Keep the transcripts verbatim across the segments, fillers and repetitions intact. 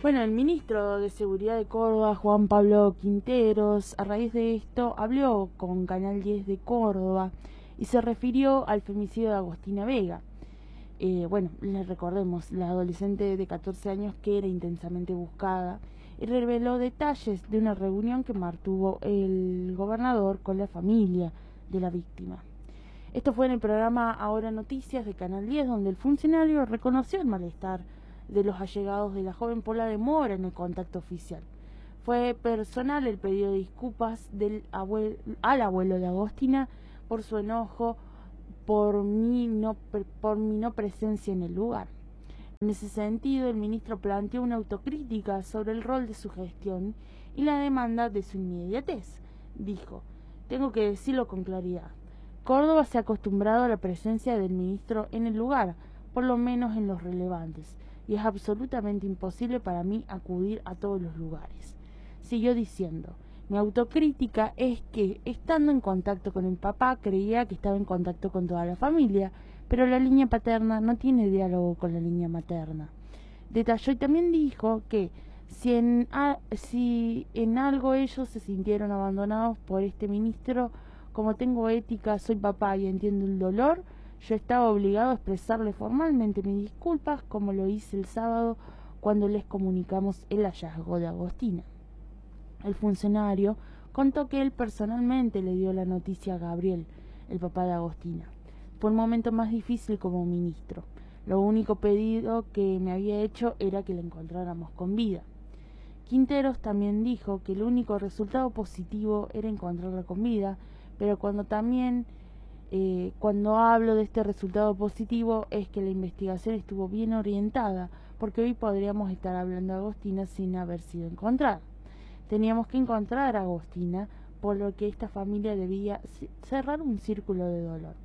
Bueno, el ministro de Seguridad de Córdoba, Juan Pablo Quinteros, a raíz de esto habló con Canal diez de Córdoba y se refirió al femicidio de Agostina Vega. Eh, bueno, les recordemos, la adolescente de catorce años que era intensamente buscada, y reveló detalles de una reunión que mantuvo el gobernador con la familia de la víctima. Esto fue en el programa Ahora Noticias de Canal diez, donde el funcionario reconoció el malestar de los allegados de la joven por la demora en el contacto oficial. Fue personal el pedido de disculpas del abuelo, al abuelo de Agostina por su enojo por mi, no, por mi no presencia en el lugar. En ese sentido, el ministro planteó una autocrítica sobre el rol de su gestión y la demanda de su inmediatez. Dijo: tengo que decirlo con claridad. Córdoba se ha acostumbrado a la presencia del ministro en el lugar, por lo menos en los relevantes, y es absolutamente imposible para mí acudir a todos los lugares. Siguió diciendo: mi autocrítica es que, estando en contacto con el papá, creía que estaba en contacto con toda la familia, pero la línea paterna no tiene diálogo con la línea materna. Detalló y también dijo que si en, a, si en algo ellos se sintieron abandonados por este ministro, como tengo ética, soy papá y entiendo el dolor, yo estaba obligado a expresarle formalmente mis disculpas, como lo hice el sábado cuando les comunicamos el hallazgo de Agostina. El funcionario contó que él personalmente le dio la noticia a Gabriel, el papá de Agostina. Fue un momento más difícil como ministro. Lo único pedido que me había hecho era que la encontráramos con vida. Quinteros también dijo que el único resultado positivo era encontrarla con vida, pero cuando también eh, cuando hablo de este resultado positivo es que la investigación estuvo bien orientada, porque hoy podríamos estar hablando de Agostina sin haber sido encontrada. Teníamos que encontrar a Agostina, por lo que esta familia debía cerrar un círculo de dolor.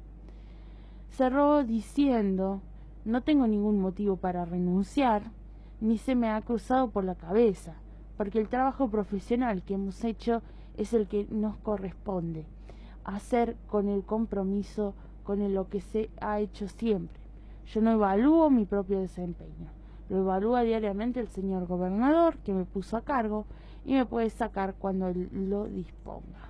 Cerró diciendo: no tengo ningún motivo para renunciar, ni se me ha cruzado por la cabeza, porque el trabajo profesional que hemos hecho es el que nos corresponde hacer con el compromiso con el lo que se ha hecho siempre. Yo no evalúo mi propio desempeño, lo evalúa diariamente el señor gobernador, que me puso a cargo y me puede sacar cuando él lo disponga.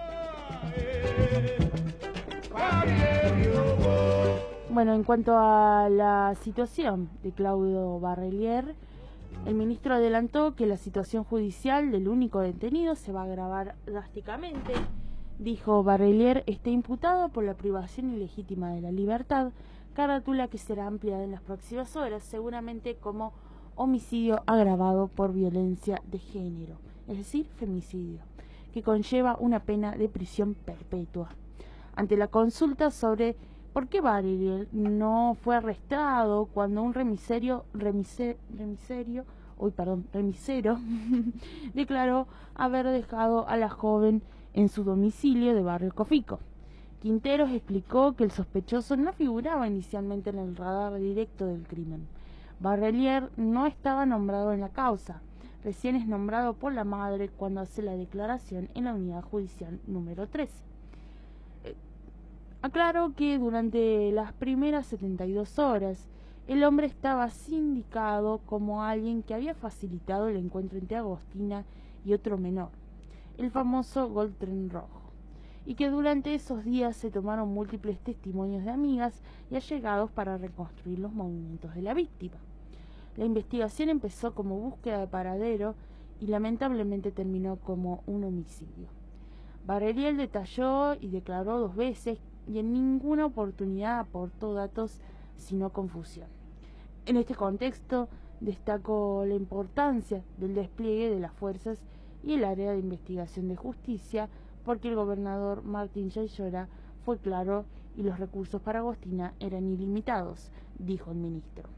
Bueno, en cuanto a la situación de Claudio Barrelier, el ministro adelantó que la situación judicial del único detenido se va a agravar drásticamente. Dijo: Barrelier está imputado por la privación ilegítima de la libertad, carátula que será ampliada en las próximas horas, seguramente como homicidio agravado por violencia de género, es decir, femicidio, que conlleva una pena de prisión perpetua. Ante la consulta sobre por qué Barrelier no fue arrestado cuando un remiserio, remise, remiserio, uy, perdón, remisero declaró haber dejado a la joven en su domicilio de Barrio Cofico, Quinteros explicó que el sospechoso no figuraba inicialmente en el radar directo del crimen. Barrelier no estaba nombrado en la causa, recién es nombrado por la madre cuando hace la declaración en la unidad judicial número trece. Eh, aclaró que durante las primeras setenta y dos horas el hombre estaba sindicado como alguien que había facilitado el encuentro entre Agostina y otro menor, el famoso Gol Tren Rojo, y que durante esos días se tomaron múltiples testimonios de amigas y allegados para reconstruir los movimientos de la víctima. La investigación empezó como búsqueda de paradero y lamentablemente terminó como un homicidio. Barrelier detalló y declaró dos veces y en ninguna oportunidad aportó datos sino confusión. En este contexto destacó la importancia del despliegue de las fuerzas y el área de investigación de justicia, porque el gobernador Martín Yayora fue claro y los recursos para Agostina eran ilimitados, dijo el ministro.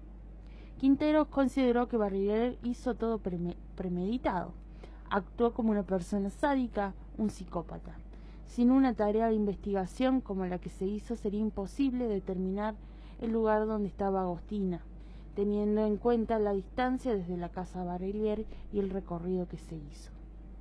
Quinteros consideró que Barrelier hizo todo premeditado, actuó como una persona sádica, un psicópata. Sin una tarea de investigación como la que se hizo sería imposible determinar el lugar donde estaba Agostina, teniendo en cuenta la distancia desde la casa Barrelier y el recorrido que se hizo.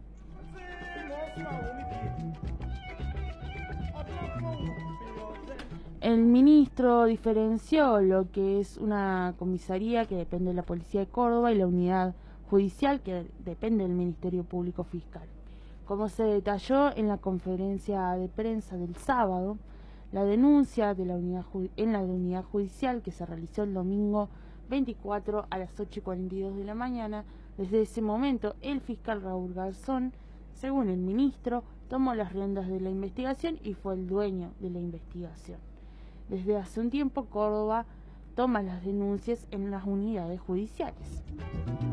El ministro diferenció lo que es una comisaría que depende de la policía de Córdoba y la unidad judicial que depende del Ministerio Público Fiscal. Como se detalló en la conferencia de prensa del sábado, la denuncia de la unidad en la unidad judicial que se realizó el domingo veinticuatro a las ocho y cuarenta y dos de la mañana, desde ese momento el fiscal Raúl Garzón, según el ministro, tomó las riendas de la investigación y fue el dueño de la investigación. Desde hace un tiempo Córdoba toma las denuncias en las unidades judiciales.